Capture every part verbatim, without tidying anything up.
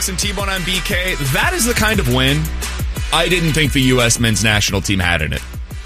And T-Bone on B K, that is the kind of win I didn't think the U S men's national team had in it.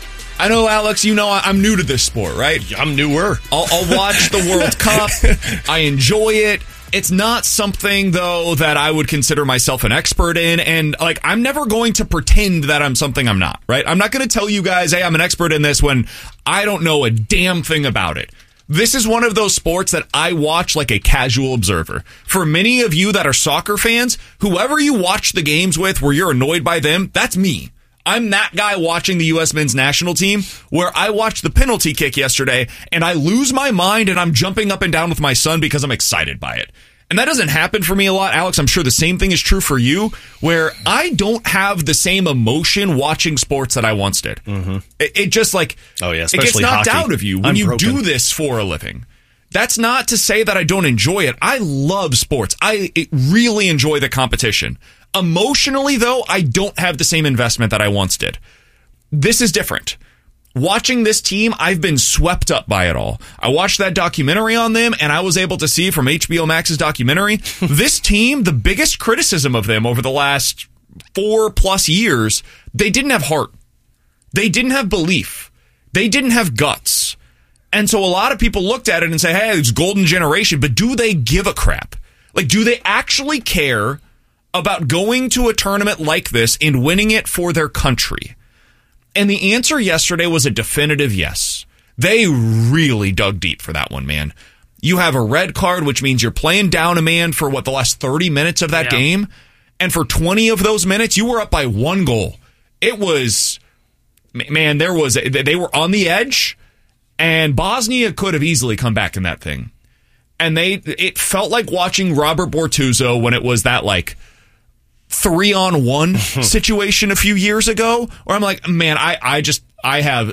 I know, Alex, you know I'm new to this sport, right? I'm newer. I'll, I'll watch the World Cup. I enjoy it. It's not something, though, that I would consider myself an expert in. And, like, I'm never going to pretend that I'm something I'm not, right? I'm not going to tell you guys, hey, I'm an expert in this when I don't know a damn thing about it. This is one of those sports that I watch like a casual observer. For many of you that are soccer fans, whoever you watch the games with where you're annoyed by them, that's me. I'm that guy watching the U S men's national team where I watched the penalty kick yesterday and I lose my mind and I'm jumping up and down with my son because I'm excited by it. And that doesn't happen for me a lot. Alex, I'm sure the same thing is true for you, where I don't have the same emotion watching sports that I once did. Mm-hmm. It, it just like, oh, yeah, it gets knocked hockey. out of you when I'm you broken. do this for a living. That's not to say that I don't enjoy it. I love sports. I really enjoy the competition. Emotionally, though, I don't have the same investment that I once did. This is different. Watching this team, I've been swept up by it all. I watched that documentary on them, and I was able to see from H B O Max's documentary, this team, the biggest criticism of them over the last four plus years, they didn't have heart. They didn't have belief. They didn't have guts. And so a lot of people looked at it and say, hey, it's golden generation, but do they give a crap? Like, do they actually care about going to a tournament like this and winning it for their country? And the answer yesterday was a definitive yes. They really dug deep for that one, man. You have a red card, which means you're playing down a man for, what, the last thirty minutes of that yeah. game? And for twenty of those minutes, you were up by one goal. It was, man, there was, they were on the edge, and Bosnia could have easily come back in that thing. And they, it felt like watching Robert Bortuzzo when it was that, like, three-on-one situation a few years ago, where I'm like, man, I, I just, I have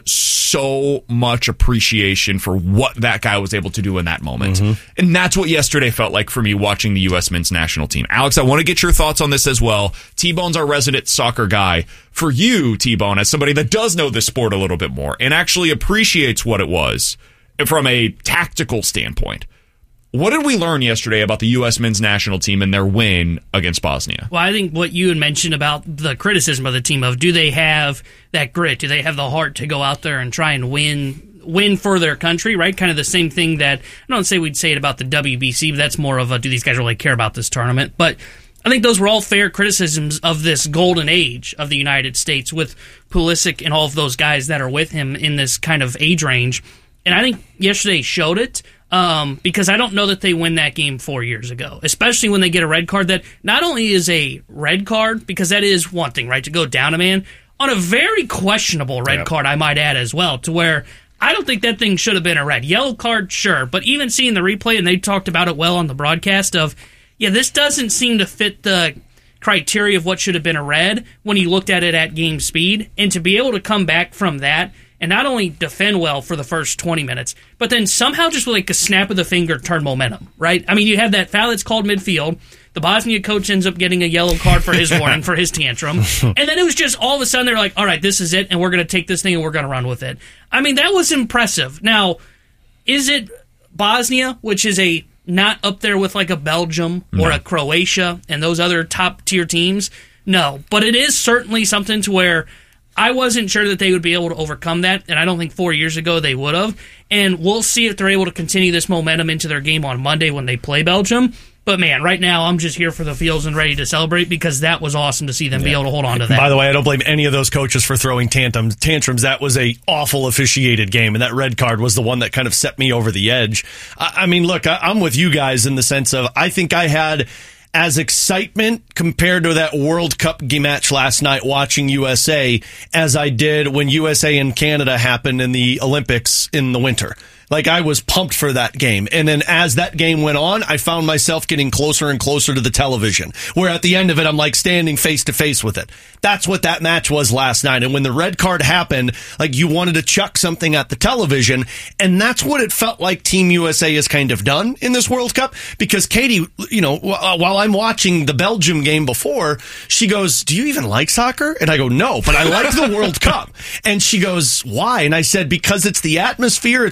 so much appreciation for what that guy was able to do in that moment. Mm-hmm. And that's what yesterday felt like for me watching the U S men's national team. Alex, I want to get your thoughts on this as well. T-Bone's our resident soccer guy. For you, T-Bone, as somebody that does know this sport a little bit more and actually appreciates what it was from a tactical standpoint, what did we learn yesterday about the U S men's national team and their win against Bosnia? Well, I think what you had mentioned about the criticism of the team of, do they have that grit? Do they have the heart to go out there and try and win win for their country, right? Kind of the same thing that, I don't say we'd say it about the W B C, but that's more of a, do these guys really care about this tournament? But I think those were all fair criticisms of this golden age of the United States with Pulisic and all of those guys that are with him in this kind of age range. And I think yesterday showed it. Um, because I don't know that they win that game four years ago, especially when they get a red card that not only is a red card, because that is one thing, right, to go down a man, on a very questionable red yep. card, I might add as well, to where I don't think that thing should have been a red. Yellow card, sure, but even seeing the replay, and they talked about it well on the broadcast of, yeah, this doesn't seem to fit the criteria of what should have been a red when you looked at it at game speed, and to be able to come back from that and not only defend well for the first twenty minutes, but then somehow just with like a snap of the finger turn momentum, right? I mean, you have that foul that's called midfield. The Bosnia coach ends up getting a yellow card for his warning, for his tantrum. And then it was just all of a sudden they're like, all right, this is it, and we're going to take this thing and we're going to run with it. I mean, that was impressive. Now, is it Bosnia, which is a not up there with like a Belgium or no. a Croatia and those other top-tier teams? No. But it is certainly something to where I wasn't sure that they would be able to overcome that, and I don't think four years ago they would have. And we'll see if they're able to continue this momentum into their game on Monday when they play Belgium. But, man, right now I'm just here for the feels and ready to celebrate because that was awesome to see them yeah. be able to hold on to that. By the way, I don't blame any of those coaches for throwing tantrums. tantrums. That was a awful officiated game, and that red card was the one that kind of set me over the edge. I, I mean, look, I, I'm with you guys in the sense of I think I had as excitement compared to that World Cup match last night watching U S A as I did when U S A and Canada happened in the Olympics in the winter. Like, I was pumped for that game. And then as that game went on, I found myself getting closer and closer to the television, where at the end of it, I'm like standing face to face with it. That's what that match was last night. And when the red card happened, like, you wanted to chuck something at the television. And that's what it felt like Team U S A has kind of done in this World Cup. Because Katie, you know, while I'm watching the Belgium game before, she goes, do you even like soccer? And I go, no, but I like the World Cup. And she goes, why? And I said, because it's the atmosphere. It's watching yes.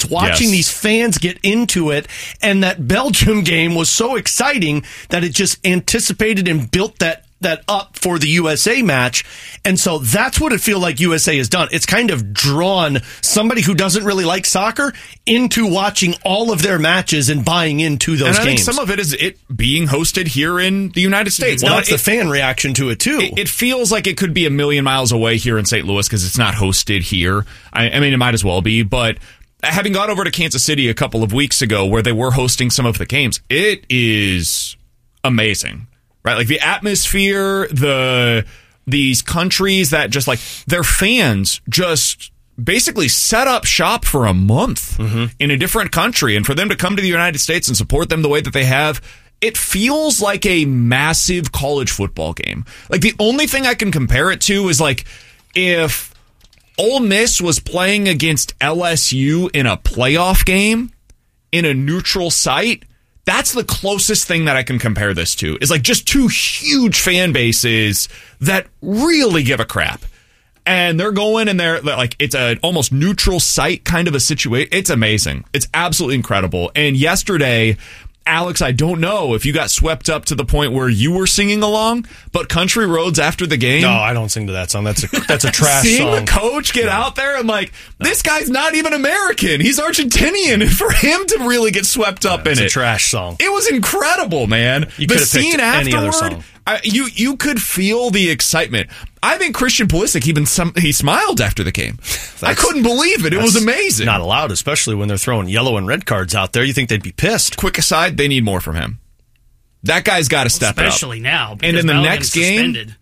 watching these fans get into it, and that Belgium game was so exciting that it just anticipated and built that that up for the U S A match. And so that's what it feels like U S A has done. It's kind of drawn somebody who doesn't really like soccer into watching all of their matches and buying into those and I games. think some of it is it being hosted here in the United States. Well, now, that's it, the fan reaction to it, too. It, it feels like it could be a million miles away here in Saint Louis because it's not hosted here. I, I mean, it might as well be, but having gone over to Kansas City a couple of weeks ago where they were hosting some of the games, it is amazing. Right, like the atmosphere, the these countries that just like their fans just basically set up shop for a month mm-hmm. in a different country, and for them to come to the United States and support them the way that they have, it feels like a massive college football game. Like the only thing I can compare it to is like if Ole Miss was playing against L S U in a playoff game in a neutral site. That's the closest thing that I can compare this to, is like just two huge fan bases that really give a crap. And they're going and they're like, it's an almost neutral site kind of a situation. It's amazing. It's absolutely incredible. And yesterday, Alex, I don't know if you got swept up to the point where you were singing along, but Country Roads after the game. No, I don't sing to that song. That's a that's a trash seeing song. Seeing the coach get no. out there and like, no. this guy's not even American. He's Argentinian. And for him to really get swept up no, in it's it. It's a trash song. It was incredible, man. You the could have scene picked any other afterward, song. I, you you could feel the excitement. I think Christian Pulisic even some, he smiled after the game. I couldn't believe it. It was amazing. Not allowed, especially when they're throwing yellow and red cards out there. You think they'd be pissed. Quick aside, they need more from him. That guy's got to step especially up. Especially now. And in the Bellingham next game, suspended.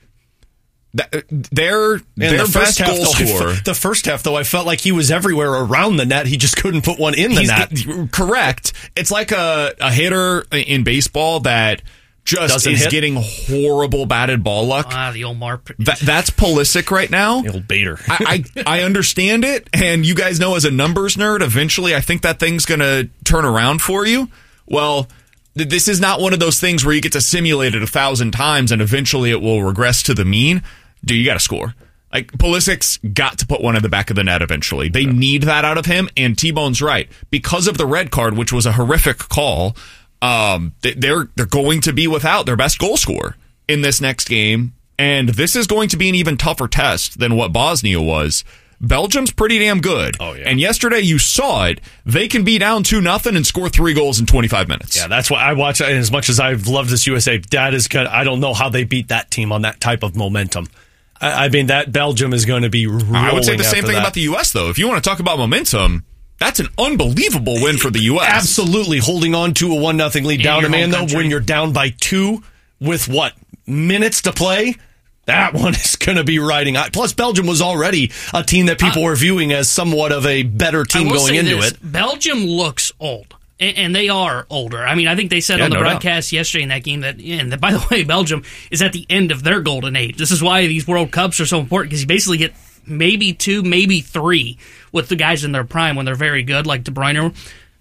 their, their the best half, goal though, scorer. The first half, though, I felt like he was everywhere around the net. He just couldn't put one in the He's, net. Correct. It's like a, a hitter in baseball that just Doesn't is hit. getting horrible batted ball luck. Ah, the old Marp. That, that's Pulisic right now. The old baiter. I, I I understand it, and you guys know as a numbers nerd, eventually I think that thing's going to turn around for you. Well, th- this is not one of those things where you get to simulate it a thousand times and eventually it will regress to the mean. Dude, you got to score. Like, Pulisic's got to put one in the back of the net eventually. They yeah. need that out of him, and T-Bone's right. Because of the red card, which was a horrific call, Um, they're they're going to be without their best goal scorer in this next game, and this is going to be an even tougher test than what Bosnia was. Belgium's pretty damn good. Oh, yeah. And yesterday you saw it. They can be down two nothing and score three goals in twenty-five minutes. Yeah, that's why I watch it. And as much as I've loved this U S A, that is kind of, I don't know how they beat that team on that type of momentum. I, I mean, that Belgium is going to be rolling. I would say the same thing that. about the U S, though. If you want to talk about momentum, that's an unbelievable win for the U S. Absolutely. Holding on to a one nothing lead In down a man, though, country. when you're down by two with what, minutes to play? That one is going to be riding. Plus, Belgium was already a team that people uh, were viewing as somewhat of a better team going into this, it. Belgium looks old, and, and they are older. I mean, I think they said yeah, on the no broadcast doubt. yesterday in that game that, and that, by the way, Belgium is at the end of their golden age. This is why these World Cups are so important, because you basically get maybe two, maybe three with the guys in their prime when they're very good, like De Bruyne.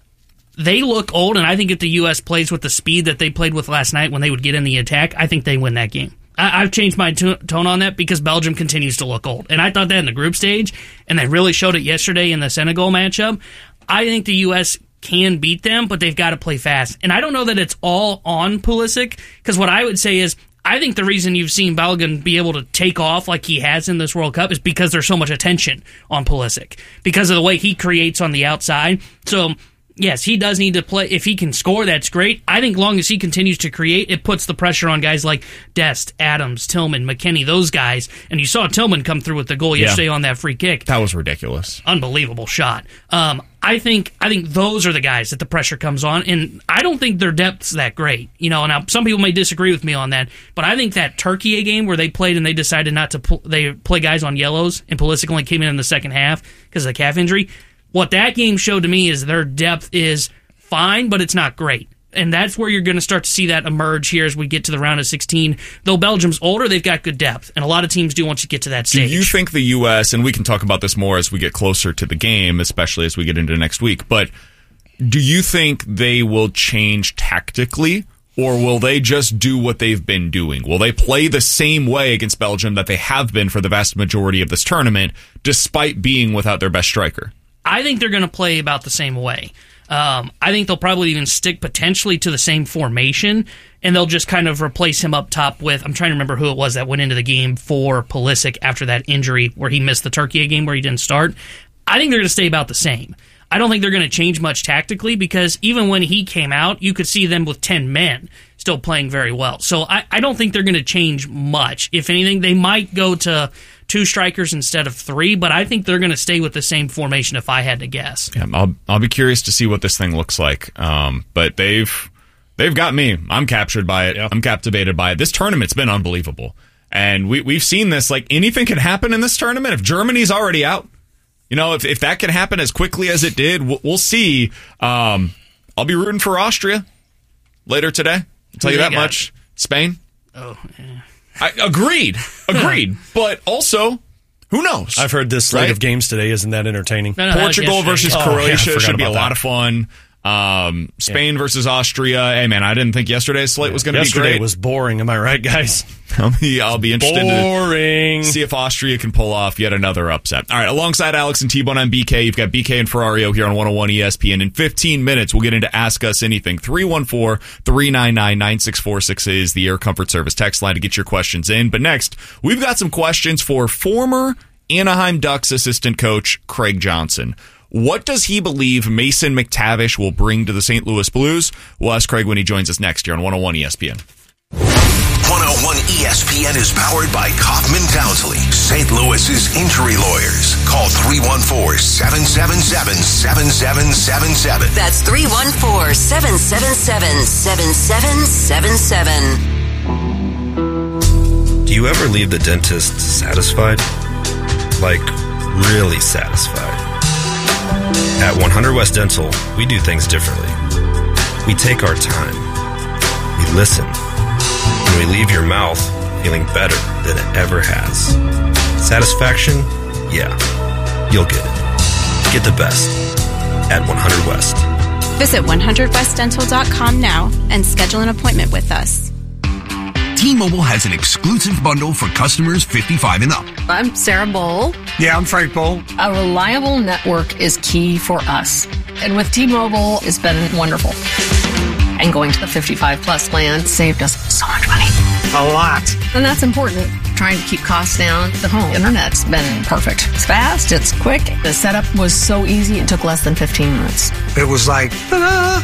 They look old, and I think if the U S plays with the speed that they played with last night when they would get in the attack, I think they win that game. I, I've changed my t- tone on that because Belgium continues to look old. And I thought that in the group stage, and they really showed it yesterday in the Senegal matchup. I think the U S can beat them, but they've got to play fast. And I don't know that it's all on Pulisic, because what I would say is I think the reason you've seen Belgium be able to take off like he has in this World Cup is because there's so much attention on Pulisic, because of the way he creates on the outside. So, yes, he does need to play. If he can score, that's great. I think long as he continues to create, it puts the pressure on guys like Dest, Adams, Tillman, McKennie, those guys. And you saw Tillman come through with the goal yesterday yeah. on that free kick. That was ridiculous. Unbelievable shot. Um, I think I think those are the guys that the pressure comes on, and I don't think their depth's that great. You know, now some people may disagree with me on that, but I think that Turkey game where they played and they decided not to pl- they play guys on yellows, and Pulisic only came in in the second half because of the calf injury. What that game showed to me is their depth is fine, but it's not great. And that's where you're going to start to see that emerge here as we get to the round of sixteen. Though Belgium's older, they've got good depth. And a lot of teams do once you get to that stage. Do you think the U S, and we can talk about this more as we get closer to the game, especially as we get into next week, but do you think they will change tactically, or will they just do what they've been doing? Will they play the same way against Belgium that they have been for the vast majority of this tournament, despite being without their best striker? I think they're going to play about the same way. Um, I think they'll probably even stick potentially to the same formation, and they'll just kind of replace him up top with, I'm trying to remember who it was that went into the game for Pulisic after that injury where he missed the Turkey game where he didn't start. I think they're going to stay about the same. I don't think they're going to change much tactically because even when he came out, you could see them with ten men still playing very well. So I, I don't think they're going to change much. If anything, they might go to two strikers instead of three, but I think they're going to stay with the same formation if I had to guess. Yeah, I'll I'll be curious to see what this thing looks like. Um, but they've they've got me. I'm captured by it. Yeah. I'm captivated by it. This tournament's been unbelievable. And we we've seen this, like anything can happen in this tournament. If Germany's already out, you know, if if that can happen as quickly as it did, we'll, we'll see. Um, I'll be rooting for Austria later today. I'll tell you that much. Spain. Oh, yeah. I agreed, agreed, but also, who knows? I've heard this slate right? of games today isn't that entertaining. No, no, Portugal versus oh, Croatia yeah, should be a that. lot of fun. Um, Spain yeah. versus Austria. Hey, man, I didn't think yesterday's slate yeah. was going to be great. Yesterday was boring. Am I right, guys? I'll be, I'll be interested boring. to see if Austria can pull off yet another upset. All right, alongside Alex and T-Bone, I'm B K. You've got B K and Ferrario here on one oh one E S P N. In fifteen minutes, we'll get into Ask Us Anything. three one four, three nine nine, nine six four six is the Air Comfort Service text line to get your questions in. But next, we've got some questions for former Anaheim Ducks assistant coach Craig Johnson. What does he believe Mason McTavish will bring to the Saint Louis Blues? We'll ask Craig when he joins us next here on one oh one E S P N. one oh one E S P N is powered by Kaufman Townsley, Saint Louis's injury lawyers. Call three one four, seven seven seven, seven seven seven seven. That's three one four, seven seven seven, seven seven seven seven. Do you ever leave the dentist satisfied? Like, really satisfied? At one hundred West Dental, we do things differently. We take our time. We listen. And we leave your mouth feeling better than it ever has. Satisfaction? Yeah. You'll get it. Get the best at one hundred West. Visit one hundred west dental dot com now and schedule an appointment with us. T-Mobile has an exclusive bundle for customers fifty-five and up. I'm Sarah Bowl. Yeah, I'm Frank Bowl. A reliable network is key for us. And with T-Mobile, it's been wonderful. And going to the fifty-five plus plan saved us so much money. A lot. And that's important. Trying to keep costs down. The home internet's been perfect. It's fast. It's quick. The setup was so easy. It took less than fifteen minutes. It was like, ta-da!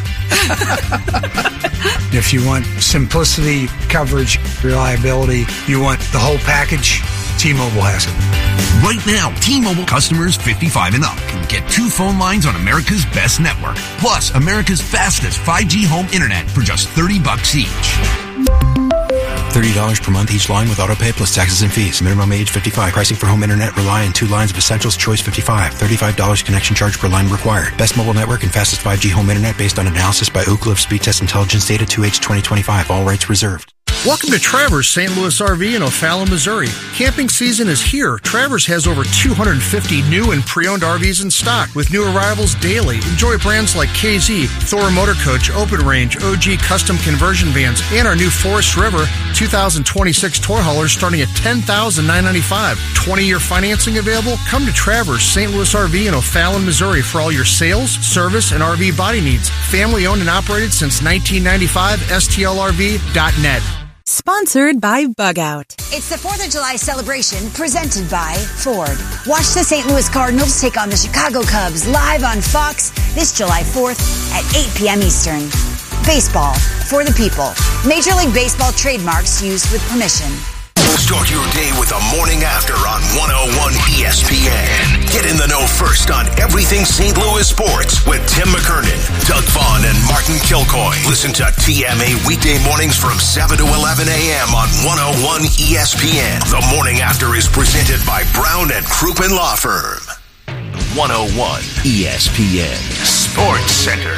If you want simplicity, coverage, reliability, you want the whole package, T-Mobile has it. Right now, T-Mobile customers fifty-five and up can get two phone lines on America's best network, plus America's fastest five G home internet for just thirty bucks each. thirty dollars per month each line with autopay plus taxes and fees. Minimum age fifty-five. Pricing for home internet rely on two lines of Essentials Choice fifty-five. thirty-five dollars connection charge per line required. Best mobile network and fastest five G home internet based on analysis by Oak Cliff Speed Test Intelligence Data two H twenty twenty-five. All rights reserved. Welcome to Travers Saint Louis R V in O'Fallon, Missouri. Camping season is here. Travers has over two hundred fifty new and pre-owned R Vs in stock with new arrivals daily. Enjoy brands like K Z, Thor Motor Coach, Open Range, O G Custom Conversion Vans, and our new Forest River two thousand twenty-six tour haulers starting at ten thousand nine hundred ninety-five dollars. twenty-year financing available? Come to Travers Saint Louis R V in O'Fallon, Missouri for all your sales, service, and R V body needs. Family owned and operated since nineteen ninety-five. S T L R V dot net. Sponsored by Bug Out. It's the fourth of July celebration presented by Ford. Watch the Saint Louis Cardinals take on the Chicago Cubs live on Fox this July fourth at eight p.m. Eastern. Baseball for the people. Major League Baseball trademarks used with permission. Start your day with the morning after on one oh one E S P N. Get in the know first on everything Saint Louis sports with Tim McKernan, Doug Vaughn, and Martin Kilcoy. Listen to T M A weekday mornings from seven to eleven a.m. on one oh one E S P N. The morning after is presented by Brown and Crouppen Law Firm. one oh one E S P N Sports Center.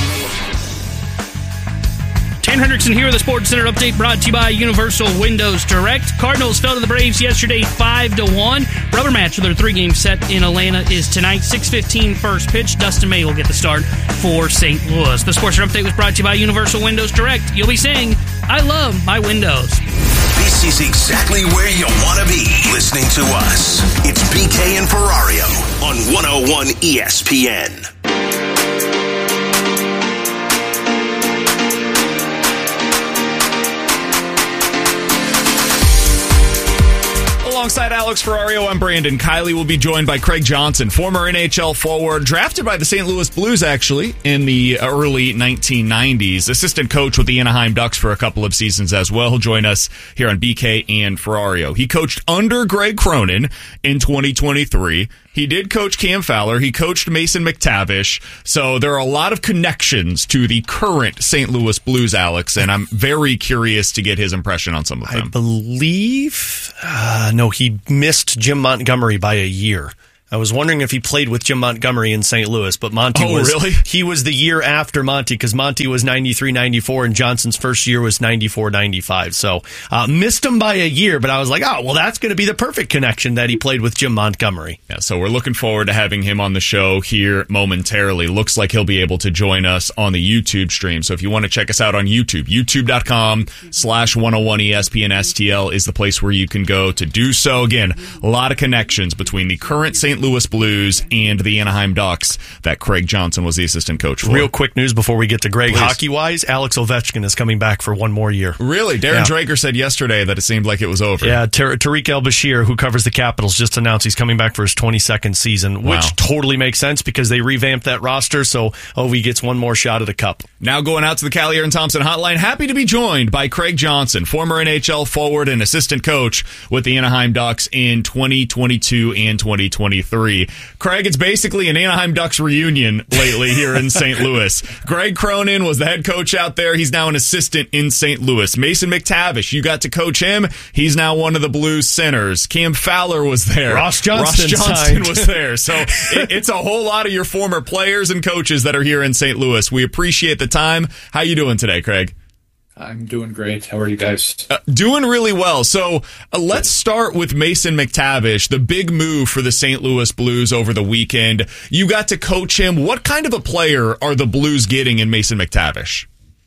Tan Hendrickson here with the Sports Center update brought to you by Universal Windows Direct. Cardinals fell to the Braves yesterday five to one. Rubber match of their three-game set in Atlanta is tonight, six fifteen first pitch. Dustin May will get the start for Saint Louis. The Sports Center update was brought to you by Universal Windows Direct. You'll be saying, I love my windows. This This is exactly where you want to be listening to us. It's B K and Ferrario on one oh one E S P N. Alongside Alex Ferrario, I'm Brandon Kiley. Will be joined by Craig Johnson, former N H L forward, drafted by the Saint Louis Blues, actually, in the early nineteen nineties. Assistant coach with the Anaheim Ducks for a couple of seasons as well. He'll join us here on B K and Ferrario. He coached under Greg Cronin in twenty twenty-three. He did coach Cam Fowler. He coached Mason McTavish. So there are a lot of connections to the current Saint Louis Blues, Alex, and I'm very curious to get his impression on some of them. I believe, uh, no, he missed Jim Montgomery by a year. I was wondering if he played with Jim Montgomery in Saint Louis, but Monty oh, was really? He was the year after Monty, because Monty was ninety-three ninety-four and Johnson's first year was ninety-four ninety-five. So uh, missed him by a year, but I was like, oh, well, that's going to be the perfect connection that he played with Jim Montgomery. Yeah, so we're looking forward to having him on the show here momentarily. Looks like he'll be able to join us on the YouTube stream. So if you want to check us out on YouTube, youtube.com slash 101 ESPN STL is the place where you can go to do so. Again, a lot of connections between the current Saint Louis Blues and the Anaheim Ducks that Craig Johnson was the assistant coach for. Real quick news before we get to Greg. Please. Hockey-wise, Alex Ovechkin is coming back for one more year. Really? Darren yeah. Drager said yesterday that it seemed like it was over. Yeah, Tar- Tariq El-Bashir, who covers the Capitals, just announced he's coming back for his twenty-second season, wow. which totally makes sense because they revamped that roster, so Ovi gets one more shot at a cup. Now going out to the Callier and Thompson hotline, happy to be joined by Craig Johnson, former N H L forward and assistant coach with the Anaheim Ducks in twenty twenty-two and twenty twenty-three. Craig, it's basically an Anaheim Ducks reunion lately here in Saint Louis. Greg Cronin was the head coach out there. He's now an assistant in Saint Louis. Mason McTavish, you got to coach him. He's now one of the Blues centers. Cam Fowler was there. Ross Johnston, Ross Johnston was there. So it, it's a whole lot of your former players and coaches that are here in Saint Louis. We appreciate the time. How you doing today, Craig? I'm doing great. How are you guys? Uh, doing really well. So uh, let's start with Mason McTavish, the big move for the Saint Louis Blues over the weekend. You got to coach him. What kind of a player are the Blues getting in Mason McTavish?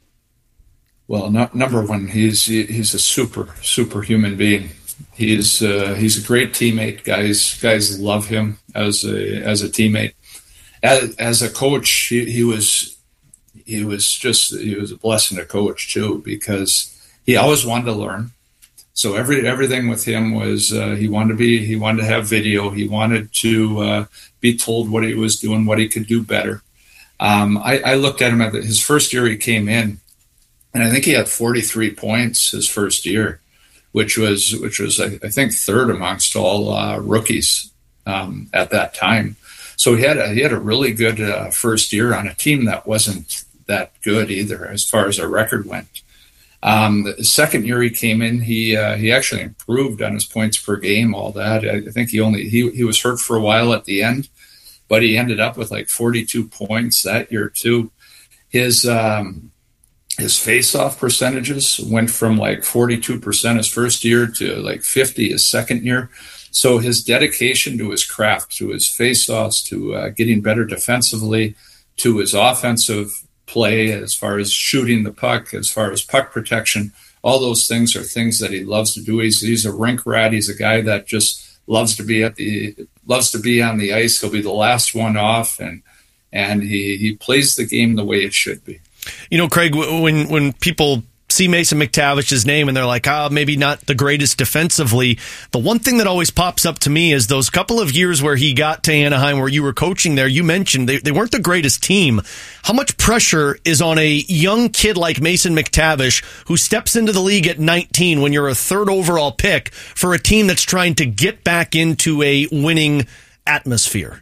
Well, no, number one, he's he's a super super human being. He's uh, he's a great teammate. Guys guys love him as a as a teammate. As, as a coach, he, he was. He was just, he was a blessing to coach too, because he always wanted to learn. So every, everything with him was, uh, he wanted to be, he wanted to have video. He wanted to uh, be told what he was doing, what he could do better. Um, I, I looked at him at the, his first year he came in, and I think he had forty-three points his first year, which was, which was, I, I think third amongst all uh, rookies um, at that time. So he had a, he had a really good uh, first year on a team that wasn't that good either as far as our record went. Um, the second year he came in, he uh, he actually improved on his points per game, all that. I, I think he only he he was hurt for a while at the end, but he ended up with like forty-two points that year too. His um, his face-off percentages went from like forty-two percent his first year to like fifty his second year. So his dedication to his craft, to his face-offs, to uh, getting better defensively, to his offensive play as far as shooting the puck, as far as puck protection, all those things are things that he loves to do. He's he's a rink rat. He's a guy that just loves to be at the loves to be on the ice. He'll be the last one off, and and he he plays the game the way it should be. You know, Craig, when when people see Mason McTavish's name and they're like, ah, oh, maybe not the greatest defensively, the one thing that always pops up to me is those couple of years where he got to Anaheim, where you were coaching there. You mentioned they, they weren't the greatest team. How much pressure is on a young kid like Mason McTavish, who steps into the league at nineteen when you're a third overall pick, for a team that's trying to get back into a winning atmosphere?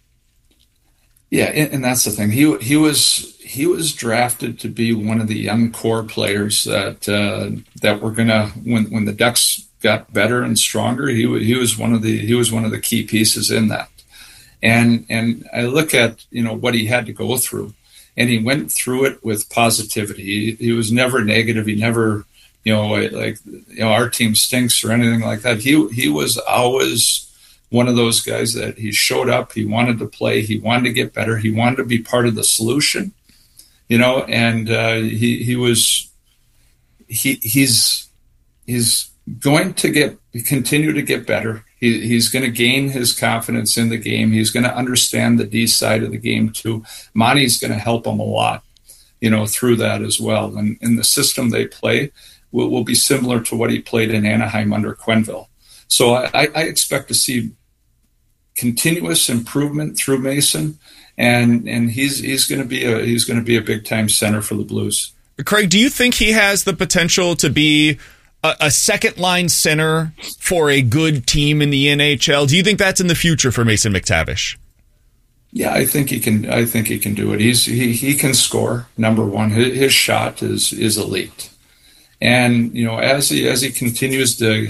Yeah, and, and that's the thing. He he was he was drafted to be one of the young core players that uh, that were gonna, when when the Ducks got better and stronger, he he was one of the he was one of the key pieces in that. And and I look at, you know, what he had to go through, and he went through it with positivity. He, he was never negative. He never, you know, like, you know, our team stinks or anything like that. He he was always one of those guys that he showed up, he wanted to play, he wanted to get better, he wanted to be part of the solution, you know, and uh, he he was he he's he's going to get continue to get better. He, he's going to gain his confidence in the game. He's going to understand the D side of the game too. Monty's going to help him a lot, you know, through that as well. And in the system they play will, will be similar to what he played in Anaheim under Quenneville. So I, I expect to see continuous improvement through Mason, and and he's he's going to be a he's going to be a big time center for the Blues. Craig, do you think he has the potential to be a, a second line center for a good team in the N H L? Do you think that's in the future for Mason McTavish? Yeah, I think he can. I think he can do it. He's he he can score. Number one, his, his shot is is elite, and you know as he as he continues to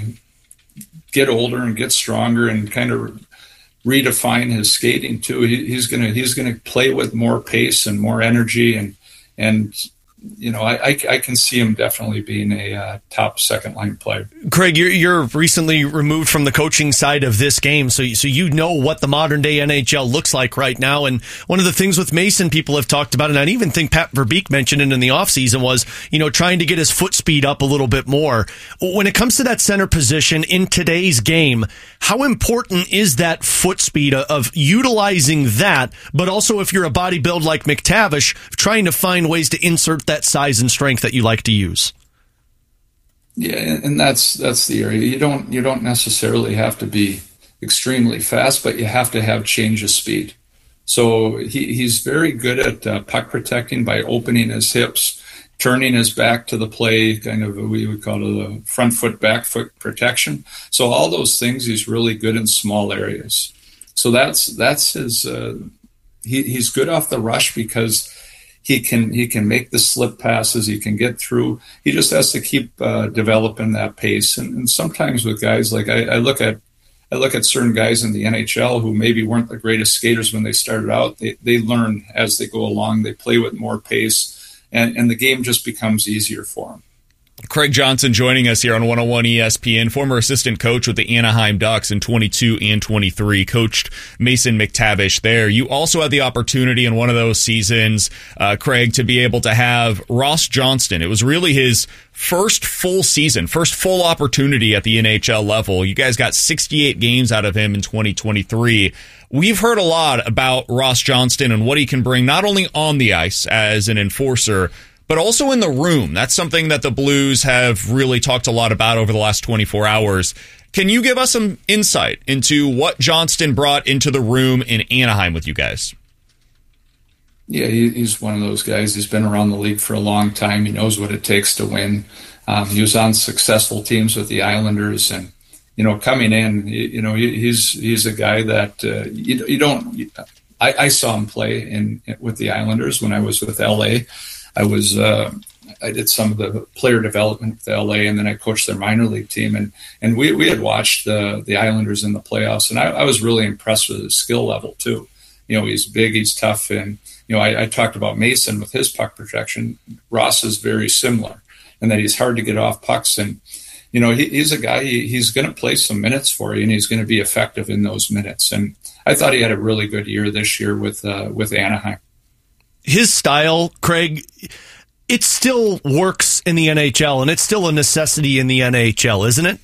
get older and get stronger and kind of redefine his skating too, he, he's gonna he's gonna play with more pace and more energy, and and you know I, I, I can see him definitely being a uh, top second line player. Craig, you're, you're recently removed from the coaching side of this game, so so you know what the modern day N H L looks like right now. And one of the things with Mason people have talked about, and I even think Pat Verbeek mentioned it in the offseason, was you know trying to get his foot speed up a little bit more. When it comes to that center position in today's game, how important is that foot speed of utilizing that, but also if you're a body build like McTavish, trying to find ways to insert that size and strength that you like to use? Yeah, and that's that's the area. You don't you don't necessarily have to be extremely fast, but you have to have change of speed. So he, he's very good at uh, puck protecting by opening his hips, turning his back to the play, kind of we would call it a front foot, back foot protection. So all those things, he's really good in small areas. So that's that's his. Uh, he, he's good off the rush because he can he can make the slip passes. He can get through. He just has to keep uh, developing that pace. And, and sometimes with guys like I, I look at. I look at certain guys in the N H L who maybe weren't the greatest skaters when they started out. They they learn as they go along. They play with more pace, and, and the game just becomes easier for them. Craig Johnson joining us here on one oh one E S P N, former assistant coach with the Anaheim Ducks in twenty-two and twenty-three, coached Mason McTavish there. You also had the opportunity in one of those seasons, uh, Craig, to be able to have Ross Johnston. It was really his first full season, first full opportunity at the N H L level. You guys got sixty-eight games out of him in twenty twenty-three. We've heard a lot about Ross Johnston and what he can bring, not only on the ice as an enforcer, but also in the room. That's something that the Blues have really talked a lot about over the last twenty-four hours. Can you give us some insight into what Johnston brought into the room in Anaheim with you guys? Yeah, he's one of those guys. He's been around the league for a long time. He knows what it takes to win. Um, he was on successful teams with the Islanders, and you know, coming in, you know, he's he's a guy that uh, you, you don't. I, I saw him play in with the Islanders when I was with L A. I was uh, I did some of the player development with L A, and then I coached their minor league team, and and we we had watched the the Islanders in the playoffs, and I, I was really impressed with his skill level too. You know, he's big, he's tough, and you know, I, I talked about Mason with his puck protection. Ross is very similar, and that he's hard to get off pucks, and you know, he, he's a guy. He, he's going to play some minutes for you, and he's going to be effective in those minutes. And I thought he had a really good year this year with uh, with Anaheim. His style, Craig, it still works in the N H L, and it's still a necessity in the N H L, isn't it?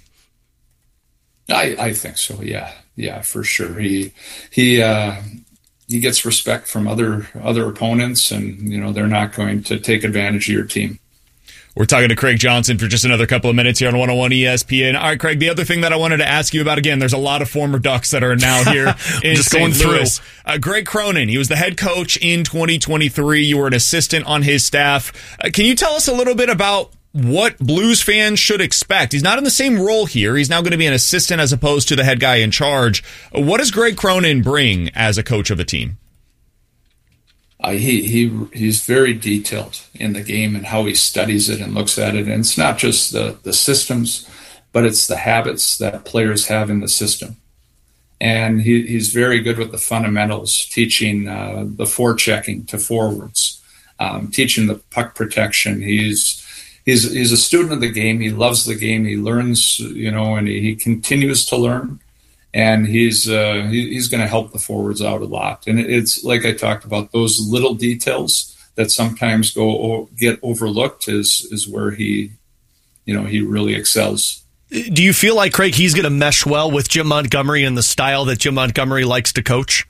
I, I think so. Yeah, yeah, for sure. He he uh, he gets respect from other other opponents, and you know they're not going to take advantage of your team. We're talking to Craig Johnson for just another couple of minutes here on one oh one E S P N. All right, Craig, the other thing that I wanted to ask you about, again, there's a lot of former Ducks that are now here in just Saint going Louis. through. Uh, Greg Cronin, he was the head coach in twenty twenty-three. You were an assistant on his staff. Uh, can you tell us a little bit about what Blues fans should expect? He's not in the same role here. He's now going to be an assistant as opposed to the head guy in charge. Uh, what does Greg Cronin bring as a coach of a team? Uh, he he he's very detailed in the game and how he studies it and looks at it. And it's not just the, the systems, but it's the habits that players have in the system. And he, he's very good with the fundamentals, teaching uh, the forechecking to forwards, um, teaching the puck protection. He's he's he's a student of the game. He loves the game. He learns, you know, and he, he continues to learn. And he's uh, he, he's going to help the forwards out a lot. And it's like I talked about, those little details that sometimes go get overlooked is is where he, you know, he really excels. Do you feel like, Craig, he's going to mesh well with Jim Montgomery and the style that Jim Montgomery likes to coach?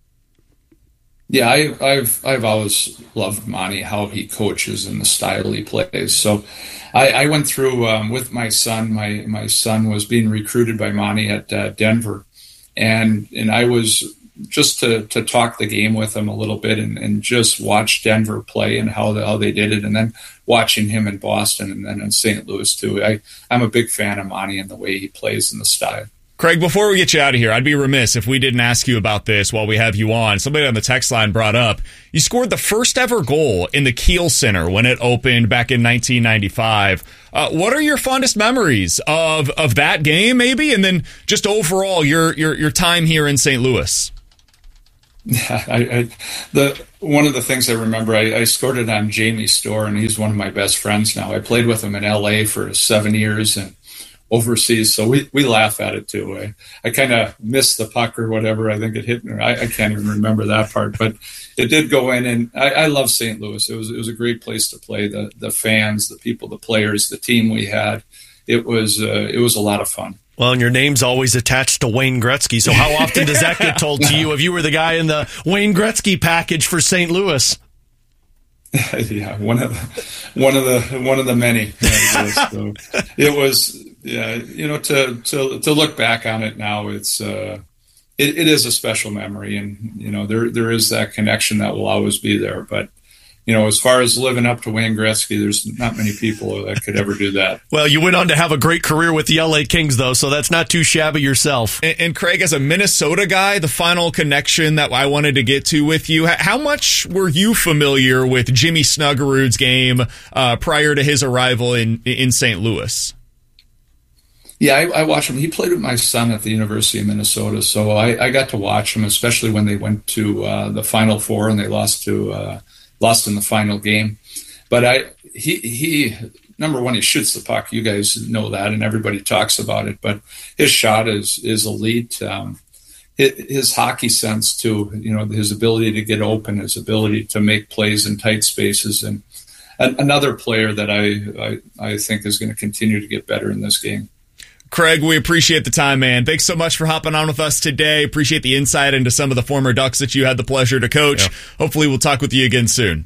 Yeah, I, I've I've always loved Monty, how he coaches and the style he plays. So I, I went through um, with my son. My my son was being recruited by Monty at uh, Denver, and and I was just to to talk the game with him a little bit and, and just watch Denver play and how the, how they did it, and then watching him in Boston and then in Saint Louis too. I I'm a big fan of Monty and the way he plays and the style. Craig, before we get you out of here, I'd be remiss if we didn't ask you about this while we have you on. Somebody on the text line brought up, you scored the first ever goal in the Kiel Center when it opened back in nineteen ninety-five. Uh, what are your fondest memories of, of that game, maybe? And then just overall, your your, your time here in Saint Louis? Yeah, I, I, the one of the things I remember, I, I scored it on Jamie Storr, and he's one of my best friends now. I played with him in L A for seven years, and overseas, so we, we laugh at it too. I, I kind of missed the puck or whatever. I think it hit me. I, I can't even remember that part, but it did go in. And I, I love Saint Louis. It was it was a great place to play. The the fans, the people, the players, the team we had. It was uh, it was a lot of fun. Well, and your name's always attached to Wayne Gretzky. So how often does that get told to you if you were the guy in the Wayne Gretzky package for Saint Louis? Yeah, one of the one of the one of the many. So it was. Yeah, you know, to, to to look back on it now, it's uh, it, it is a special memory, and you know there there is that connection that will always be there. But you know, as far as living up to Wayne Gretzky, there's not many people that could ever do that. Well, you went on to have a great career with the L A Kings, though, so that's not too shabby yourself. And, and Craig, as a Minnesota guy, the final connection that I wanted to get to with you, how much were you familiar with Jimmy Snuggerud's game uh, prior to his arrival in in Saint Louis? Yeah, I, I watched him. He played with my son at the University of Minnesota, so I, I got to watch him, especially when they went to uh, the Final Four and they lost to uh, lost in the final game. But I he he number one, he shoots the puck. You guys know that, and everybody talks about it. But his shot is is elite. Um, his, his hockey sense too. You know, his ability to get open, his ability to make plays in tight spaces, and another player that I I, I think is going to continue to get better in this game. Craig, we appreciate the time, man. Thanks so much for hopping on with us today. Appreciate the insight into some of the former Ducks that you had the pleasure to coach. Yeah. Hopefully we'll talk with you again soon.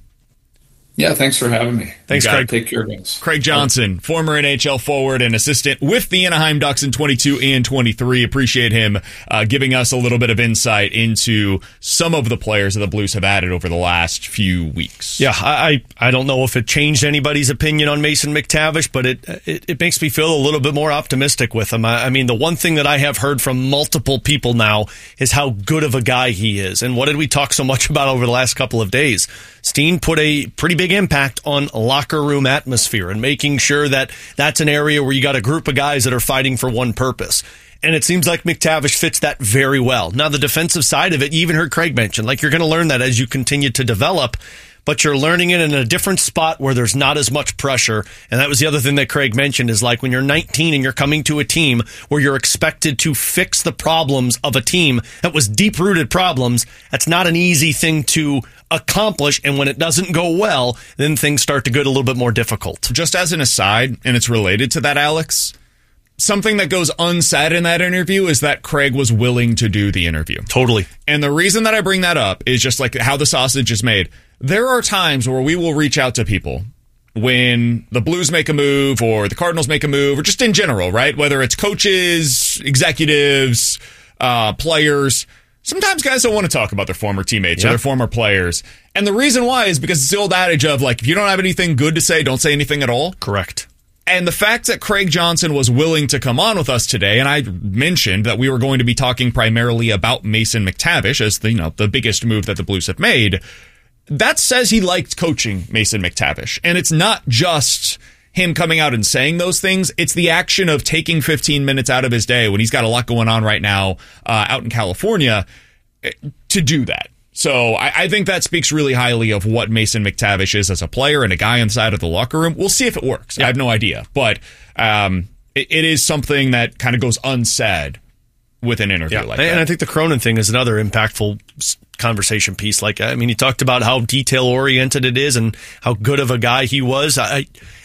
Yeah, thanks for having me. Thanks, Craig. Take care, guys. Craig Johnson, former N H L forward and assistant with the Anaheim Ducks in twenty-two and twenty-three. Appreciate him uh, giving us a little bit of insight into some of the players that the Blues have added over the last few weeks. Yeah, I I don't know if it changed anybody's opinion on Mason McTavish, but it it, it makes me feel a little bit more optimistic with him. I, I mean, the one thing that I have heard from multiple people now is how good of a guy he is. And what did we talk so much about over the last couple of days? Steen put a pretty big impact on locker room atmosphere and making sure that that's an area where you got a group of guys that are fighting for one purpose. And it seems like McTavish fits that very well. Now, the defensive side of it, you even heard Craig mention, like you're going to learn that as you continue to develop, but you're learning it in a different spot where there's not as much pressure. And that was the other thing that Craig mentioned is like when you're nineteen and you're coming to a team where you're expected to fix the problems of a team that was deep-rooted problems, that's not an easy thing to accomplish. And when it doesn't go well, then things start to get a little bit more difficult. Just as an aside, and it's related to that, Alex, something that goes unsaid in that interview is that Craig was willing to do the interview. Totally. And the reason that I bring that up is just like how the sausage is made. There are times where we will reach out to people when the Blues make a move or the Cardinals make a move or just in general, right? Whether it's coaches, executives, uh, players. Sometimes guys don't want to talk about their former teammates yep. or their former players. And the reason why is because it's the old adage of like, if you don't have anything good to say, don't say anything at all. Correct. And the fact that Craig Johnson was willing to come on with us today, and I mentioned that we were going to be talking primarily about Mason McTavish as the, you know, the biggest move that the Blues have made, that says he liked coaching Mason McTavish. And it's not just him coming out and saying those things. It's the action of taking fifteen minutes out of his day when he's got a lot going on right now uh, out in California to do that. So I, I think that speaks really highly of what Mason McTavish is as a player and a guy inside of the locker room. We'll see if it works. Yeah. I have no idea. But um, it, it is something that kind of goes unsaid with an interview yeah. like and that. And I think the Cronin thing is another impactful conversation piece. Like, I mean, he talked about how detail-oriented it is and how good of a guy he was. I,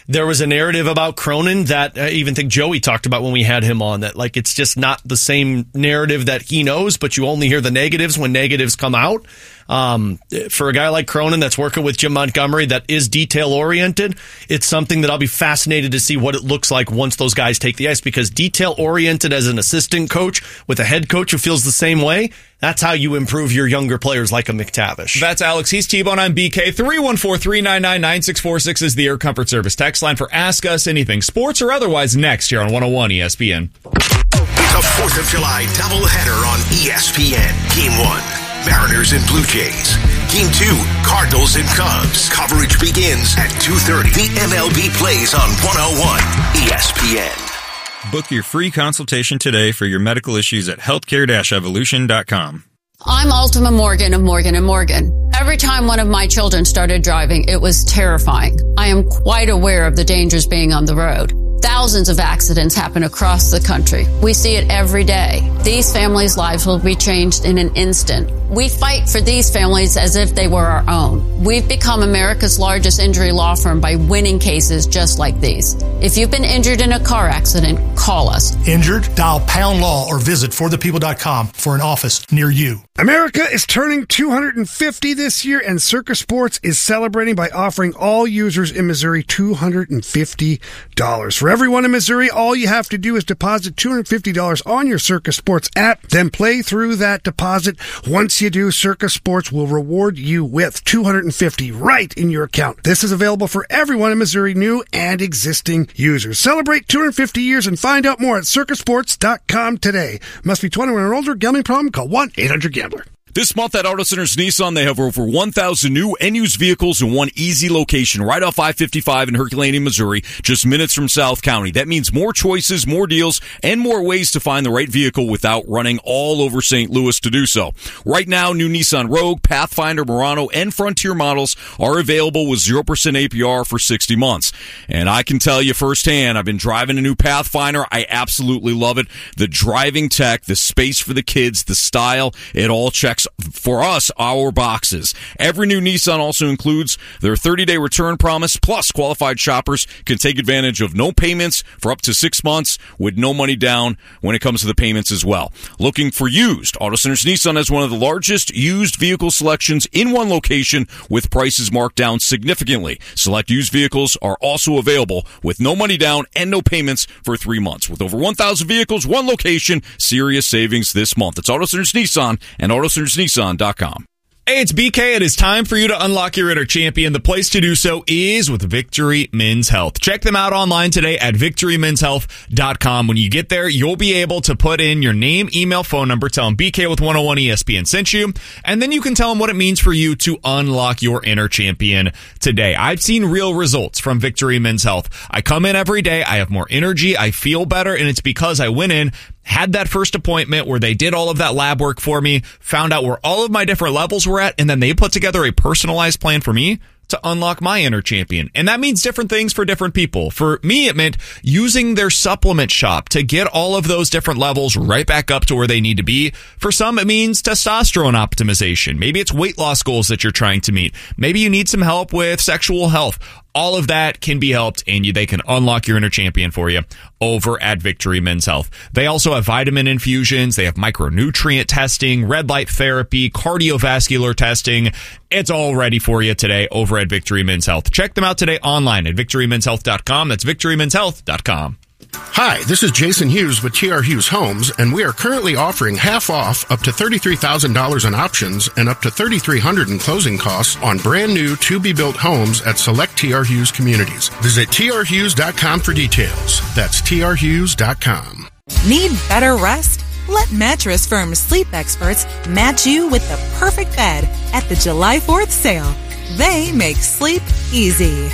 there was a narrative about Cronin that I even think Joey talked about when we had him on, that like it's just not the same narrative that he knows, but you only hear the negatives when negatives come out. Um, for a guy like Cronin that's working with Jim Montgomery that is detail oriented, it's something that I'll be fascinated to see what it looks like once those guys take the ice, because detail oriented as an assistant coach with a head coach who feels the same way, that's how you improve your younger players like a McTavish. That's Alex. He's T-Bone. I'm B K. three one four, three nine nine, nine six four six is the Air Comfort Service text line for Ask Us Anything, sports or otherwise, next here on one oh one E S P N. It's a fourth of July doubleheader on E S P N. Game one, Mariners and Blue Jays. Game two, Cardinals and Cubs. Coverage begins at two thirty. The M L B plays on one oh one E S P N. Book your free consultation today for your medical issues at healthcare dash evolution dot com. I'm Ultima Morgan of Morgan and Morgan. Every time one of my children started driving, it was terrifying. I am quite aware of the dangers being on the road. Thousands of accidents happen across the country. We see it every day. These families' lives will be changed in an instant. We fight for these families as if they were our own. We've become America's largest injury law firm by winning cases just like these. If you've been injured in a car accident, call us. Injured? Dial pound law or visit for the people dot com for an office near you. America is turning two hundred fifty this year, and Circa Sports is celebrating by offering all users in Missouri two hundred fifty dollars. For everyone in Missouri, all you have to do is deposit two hundred fifty dollars on your Circa Sports app, then play through that deposit. Once you do, Circa Sports will reward you with two hundred fifty dollars right in your account. This is available for everyone in Missouri, new and existing users. Celebrate two hundred fifty years and find out more at circa sports dot com today. Must be twenty-one or older. Gambling problem? Call one eight hundred gambler. This month at Auto Centers Nissan, they have over one thousand new and used vehicles in one easy location right off I fifty-five in Herculaneum, Missouri, just minutes from South County. That means more choices, more deals, and more ways to find the right vehicle without running all over Saint Louis to do so. Right now, new Nissan Rogue, Pathfinder, Murano, and Frontier models are available with zero percent A P R for sixty months. And I can tell you firsthand, I've been driving a new Pathfinder. I absolutely love it. The driving tech, the space for the kids, the style, it all checks for us, our boxes. Every new Nissan also includes their thirty-day return promise, plus qualified shoppers can take advantage of no payments for up to six months with no money down when it comes to the payments as well. Looking for used? Auto Centers Nissan has one of the largest used vehicle selections in one location with prices marked down significantly. Select used vehicles are also available with no money down and no payments for three months. With over one thousand vehicles, one location, serious savings this month. It's Auto Centers Nissan and Auto Centers Nissan dot com. Hey, it's B K. It is time for you to unlock your inner champion. The place to do so is with Victory Men's Health. Check them out online today at victory men's health dot com. When you get there, you'll be able to put in your name, email, phone number, tell them B K with one oh one E S P N sent you, and then you can tell them what it means for you to unlock your inner champion today. I've seen real results from Victory Men's Health. I come in every day, I have more energy, I feel better, and it's because I went in, had that first appointment where they did all of that lab work for me, found out where all of my different levels were at, and then they put together a personalized plan for me to unlock my inner champion. And that means different things for different people. For me, it meant using their supplement shop to get all of those different levels right back up to where they need to be. For some, it means testosterone optimization. Maybe it's weight loss goals that you're trying to meet. Maybe you need some help with sexual health. All of that can be helped, and you, they can unlock your inner champion for you over at Victory Men's Health. They also have vitamin infusions. They have micronutrient testing, red light therapy, cardiovascular testing. It's all ready for you today over at Victory Men's Health. Check them out today online at victory men's health dot com. That's victory men's health dot com. Hi, this is Jason Hughes with T R Hughes Homes, and we are currently offering half off up to thirty-three thousand dollars on options and up to three thousand three hundred dollars in closing costs on brand new to-be-built homes at select T R Hughes communities. Visit T R Hughes dot com for details. That's T R Hughes dot com. Need better rest? Let Mattress Firm Sleep Experts match you with the perfect bed at the July fourth sale. They make sleep easy.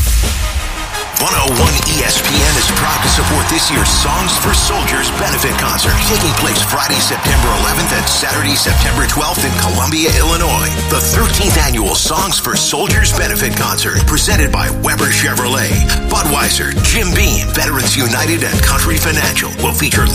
one oh one E S P N is proud to support this year's Songs for Soldiers benefit concert, taking place Friday, September eleventh and Saturday, September twelfth in Columbia, Illinois. The thirteenth annual Songs for Soldiers benefit concert, presented by Weber Chevrolet, Budweiser, Jim Beam, Veterans United, and Country Financial, will feature